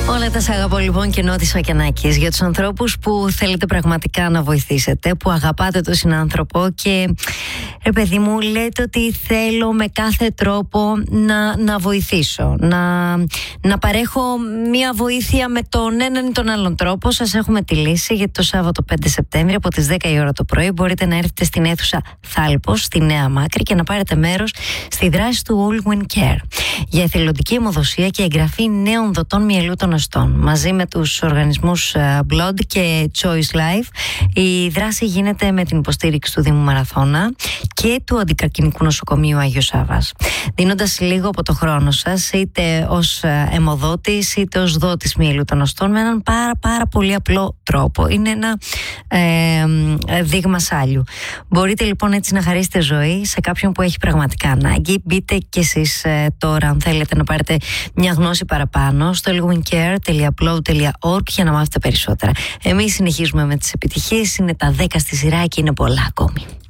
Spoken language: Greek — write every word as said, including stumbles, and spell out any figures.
Όλα τα σ' αγαπώ λοιπόν και Νότης Φακιανάκης. Για τους ανθρώπους που θέλετε πραγματικά να βοηθήσετε, που αγαπάτε τον συνάνθρωπο και ρε παιδί μου λέτε ότι θέλω με κάθε τρόπο να, να βοηθήσω, να, να παρέχω μια βοήθεια με τον έναν ή τον άλλον τρόπο, σας έχουμε τη λύση. Γιατί το Σάββατο πέντε Σεπτέμβρη από τις δέκα η ώρα το πρωί μπορείτε να έρθετε στην αίθουσα Θάλπος στη Νέα Μάκρη και να πάρετε μέρος στη δράση του All Win Care για εθελοντική αιμοδοσία και εγγραφή νέων δοτών μυελού των οστών μαζί με τους οργανισμούς Blood και Choice Life. Η δράση γίνεται με την υποστήριξη του Δήμου Μαραθώνα και του Αντικαρκυνικού Νοσοκομείου Άγιος Σάββας, δίνοντας λίγο από το χρόνο σας είτε ως αιμοδότης είτε ως δότης μυελού των οστών με έναν πάρα πάρα πολύ απλό τρόπο. Είναι ένα ε, δείγμα σάλιου. Μπορείτε λοιπόν έτσι να χαρίσετε ζωή σε κάποιον που έχει πραγματικά ανάγκη. Μπείτε κι εσείς ε, τώρα αν θέλετε να πάρετε μια γνώση παραπάνω στο elwincare τελεία upload τελεία org για να μάθετε περισσότερα. Εμείς συνεχίζουμε με τις επιτυχίες, είναι τα δέκα στη σειρά και είναι πολλά ακόμη.